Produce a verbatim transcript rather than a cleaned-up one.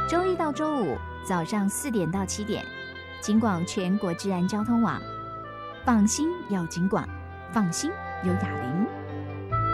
周一到周五早上四点到七点，警广全国治安交通网，放心有警广，放心有雅玲。